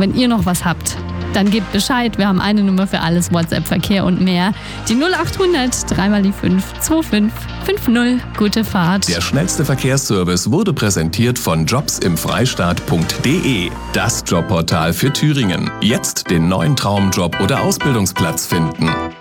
Wenn ihr noch was habt, dann gebt Bescheid. Wir haben eine Nummer für alles, WhatsApp, Verkehr und mehr. Die 0800 3 mal die 5 25 50. Gute Fahrt. Der schnellste Verkehrsservice wurde präsentiert von jobsimfreistaat.de. Das Jobportal für Thüringen. Jetzt den neuen Traumjob oder Ausbildungsplatz finden.